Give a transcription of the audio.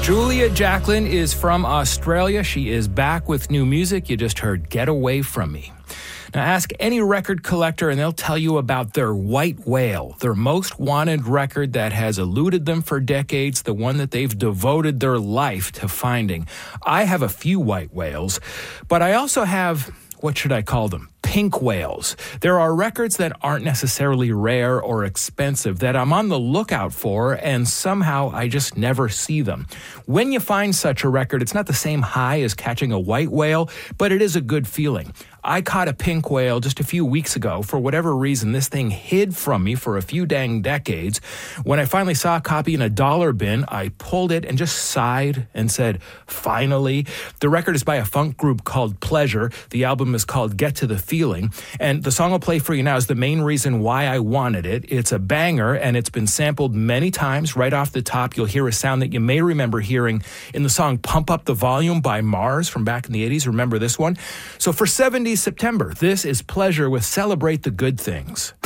Julia Jacklin is from Australia. She is back with new music. You just heard Get Away From Me. Now ask any record collector and they'll tell you about their White Whale, their most wanted record that has eluded them for decades, the one that they've devoted their life to finding. I have a few White Whales, but I also have, what should I call them? Pink whales. There are records that aren't necessarily rare or expensive that I'm on the lookout for, and somehow I just never see them. When you find such a record, it's not the same high as catching a white whale, but it is a good feeling. I caught a pink whale just a few weeks ago. For whatever reason, this thing hid from me for a few dang decades. When I finally saw a copy in a dollar bin, I pulled it and just sighed and said, finally. The record is by a funk group called Pleasure. The album is called Get to the Feeling. And the song I'll play for you now is the main reason why I wanted it. It's a banger, and it's been sampled many times. Right off the top, you'll hear a sound that you may remember hearing in the song Pump Up the Volume by Mars from back in the 80s. Remember this one? So for 70s September, this is Pleasure with Celebrate the Good Things.